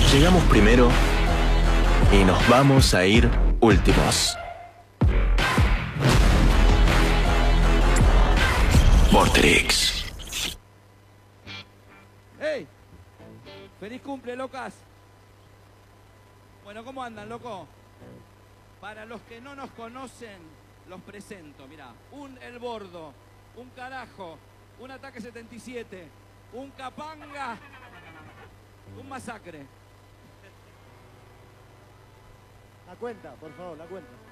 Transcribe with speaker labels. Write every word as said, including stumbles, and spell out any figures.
Speaker 1: Llegamos primero y nos vamos a ir últimos. Vorterix.
Speaker 2: ¡Hey! ¡Feliz cumple, locas! Bueno, ¿cómo andan, loco? Para los que no nos conocen, los presento. Mirá, un El Bordo, un Carajo, un Ataque setenta y siete, un Capanga, un Masacre.
Speaker 3: La cuenta, por favor, la cuenta.